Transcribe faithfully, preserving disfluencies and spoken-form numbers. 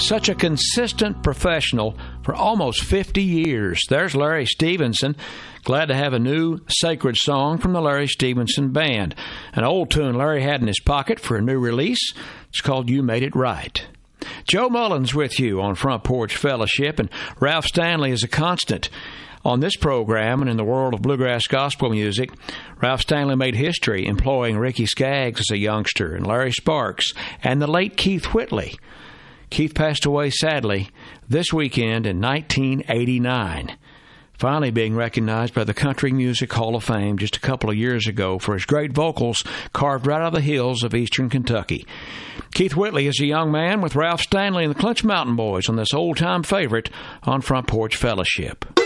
such a consistent professional for almost fifty years. There's Larry Stevenson. Glad to have a new sacred song from the Larry Stevenson Band. An old tune Larry had in his pocket for a new release. It's called You Made It Right. Joe Mullins with you on Front Porch Fellowship, and Ralph Stanley is a constant on this program and in the world of bluegrass gospel music. Ralph Stanley made history employing Ricky Skaggs as a youngster, and Larry Sparks, and the late Keith Whitley. Keith passed away, sadly, this weekend in nineteen eighty-nine, finally being recognized by the Country Music Hall of Fame just a couple of years ago for his great vocals carved right out of the hills of eastern Kentucky. Keith Whitley is a young man with Ralph Stanley and the Clinch Mountain Boys on this old-time favorite on Front Porch Fellowship.